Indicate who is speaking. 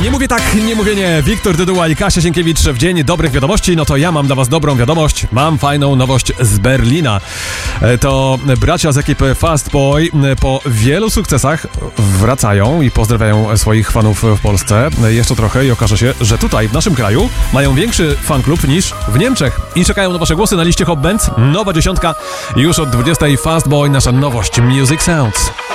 Speaker 1: Nie mówię tak, nie mówię nie. Wiktor Dyduła i Kasia Sienkiewicz w Dzień Dobrych Wiadomości. No to ja mam dla was dobrą wiadomość. Mam fajną nowość z Berlina. To bracia z ekipy Fast Boy po wielu sukcesach wracają i pozdrawiają swoich fanów w Polsce. Jeszcze trochę i okaże się, że tutaj w naszym kraju mają większy fanklub niż w Niemczech. I czekają na wasze głosy na liście Hot Bands. Nowa dziesiątka już od 20. Fast Boy, nasza nowość Music Sounds.